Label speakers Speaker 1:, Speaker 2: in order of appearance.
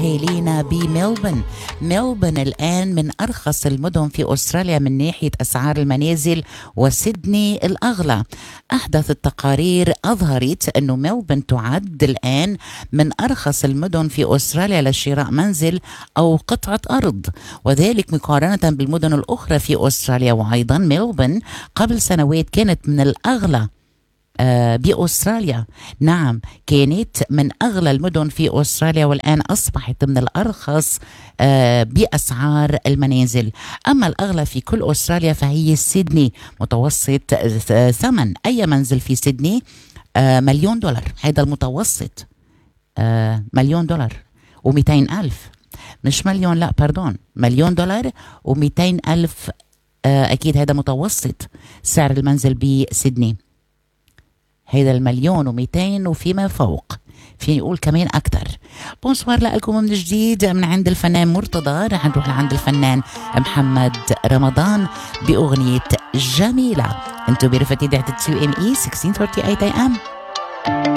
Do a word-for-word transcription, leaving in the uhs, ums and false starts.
Speaker 1: أهالينا بملبن. ملبن الآن من أرخص المدن في أستراليا من ناحية أسعار المنازل، وسيدني الأغلى. أحدث التقارير أظهرت أن ملبن تعد الآن من أرخص المدن في أستراليا لشراء منزل أو قطعة أرض، وذلك مقارنة بالمدن الأخرى في أستراليا. وأيضا ملبن قبل سنوات كانت من الأغلى آه بأستراليا. نعم، كانت من أغلى المدن في أستراليا، والآن أصبحت من الأرخص آه بأسعار المنازل. أما الأغلى في كل أستراليا فهي سيدني. متوسط آه ثمن أي منزل في سيدني آه مليون دولار. هذا المتوسط آه مليون دولار ومئتين ألف، مش مليون، لا باردون، مليون دولار ومئتين ألف. آه أكيد هذا متوسط سعر المنزل بسيدني. هذا المليون ومئتين وفيما فوق، فيني أقول كمان أكتر. بونسوار لكم من جديد من عند الفنان مرتضى. رح نروح لعند الفنان محمد رمضان بأغنية جميلة. انتو برفة إذاعة تو إم إي ستة ثلاثين ثمانية إيه إيه إيه إم.